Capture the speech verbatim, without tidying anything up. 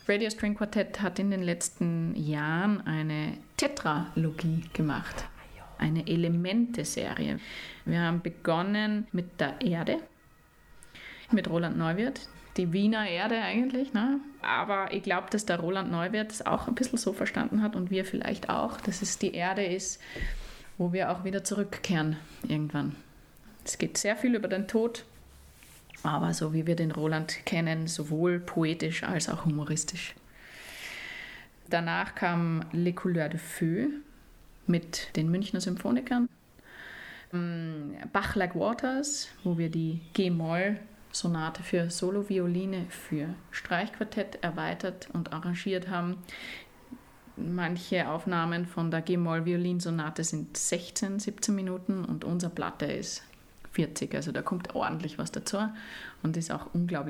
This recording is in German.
Radio String Quartet hat in den letzten Jahren eine Tetralogie gemacht, eine Elemente-Serie. Wir haben begonnen mit der Erde, mit Roland Neuwirth, die Wiener Erde eigentlich, ne? Aber ich glaube, dass der Roland Neuwirth es auch ein bisschen so verstanden hat und wir vielleicht auch, dass es die Erde ist, wo wir auch wieder zurückkehren irgendwann. Es geht sehr viel über den Tod, aber so wie wir den Roland kennen, sowohl poetisch als auch humoristisch. Danach kam Les Couleurs de Feu mit den Münchner Symphonikern. Bach Like Waters, wo wir die G-Moll-Sonate für Solo-Violine für Streichquartett erweitert und arrangiert haben. Manche Aufnahmen von der G-Moll-Violinsonate sind sechzehn, siebzehn Minuten und unsere Platte ist vierzig. Also da kommt ordentlich was dazu und ist auch unglaublich